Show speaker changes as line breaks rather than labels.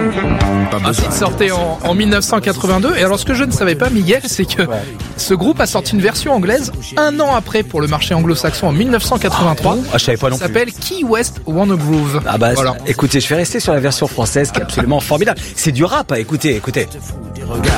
Un titre sortait en 1982. Et alors, ce que je ne savais pas, Miguel, c'est que ce groupe a sorti une version anglaise un an après pour le marché anglo-saxon en 1983.
Je savais pas non plus.
Ça s'appelle Key West Wanna Groove.
Voilà. Écoutez, je vais rester sur la version française qui est absolument formidable. C'est du rap, écoutez.
Regarde.